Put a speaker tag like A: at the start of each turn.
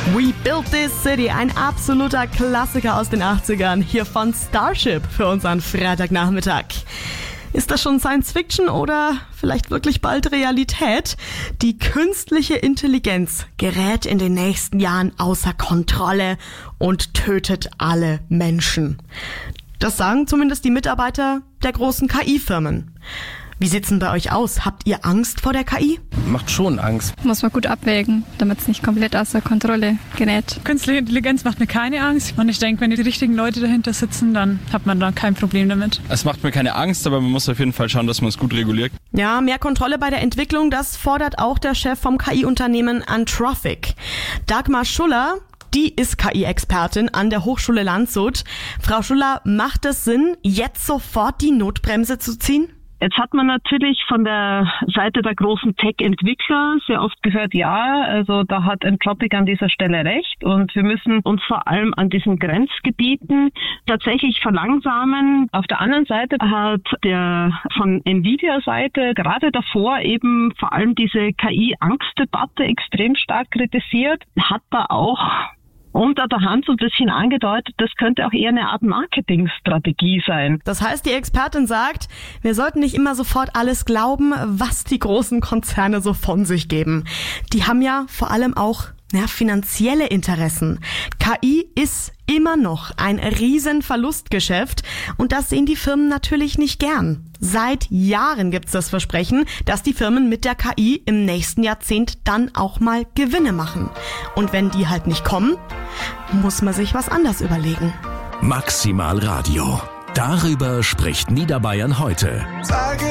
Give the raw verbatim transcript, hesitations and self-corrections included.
A: We Built This City, ein absoluter Klassiker aus den achtzigern, hier von Starship für unseren Freitagnachmittag. Ist das schon Science Fiction oder vielleicht wirklich bald Realität? Die künstliche Intelligenz gerät in den nächsten Jahren außer Kontrolle und tötet alle Menschen. Das sagen zumindest die Mitarbeiter der großen K I-Firmen. Wie sieht's denn bei euch aus? Habt ihr Angst vor der K I?
B: Macht schon Angst.
C: Muss man gut abwägen, damit es nicht komplett außer Kontrolle gerät.
D: Künstliche Intelligenz macht mir keine Angst. Und ich denke, wenn die richtigen Leute dahinter sitzen, dann hat man da kein Problem damit.
B: Es macht mir keine Angst, aber man muss auf jeden Fall schauen, dass man es gut reguliert.
A: Ja, mehr Kontrolle bei der Entwicklung, das fordert auch der Chef vom K I-Unternehmen Anthropic. Dagmar Schuller, die ist K I-Expertin an der Hochschule Landshut. Frau Schuller, macht es Sinn, jetzt sofort die Notbremse zu ziehen?
E: Jetzt hat man natürlich von der Seite der großen Tech-Entwickler sehr oft gehört, ja, also da hat Anthropic an dieser Stelle recht und wir müssen uns vor allem an diesen Grenzgebieten tatsächlich verlangsamen. Auf der anderen Seite hat der von Nvidia-Seite gerade davor eben vor allem diese K I-Angstdebatte extrem stark kritisiert, hat da auch unter der Hand so ein bisschen angedeutet, das könnte auch eher eine Art Marketingstrategie sein.
A: Das heißt, die Expertin sagt, wir sollten nicht immer sofort alles glauben, was die großen Konzerne so von sich geben. Die haben ja vor allem auch ja, finanzielle Interessen. K I ist immer noch ein riesen Verlustgeschäft und das sehen die Firmen natürlich nicht gern. Seit Jahren gibt's das Versprechen, dass die Firmen mit der K I im nächsten Jahrzehnt dann auch mal Gewinne machen. Und wenn die halt nicht kommen, muss man sich was anders überlegen.
F: Maximal Radio. Darüber spricht Niederbayern heute.